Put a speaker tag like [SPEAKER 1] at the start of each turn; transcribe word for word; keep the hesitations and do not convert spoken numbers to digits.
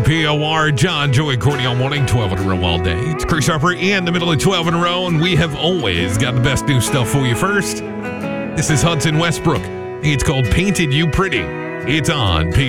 [SPEAKER 1] P O R, John, Joey, Courtney all morning, twelve in a row all day. It's Chris Harper in the middle of twelve in a row, and we have always got the best new stuff for you first. This is Hudson Westbrook. It's called Painted You Pretty. It's on P O R.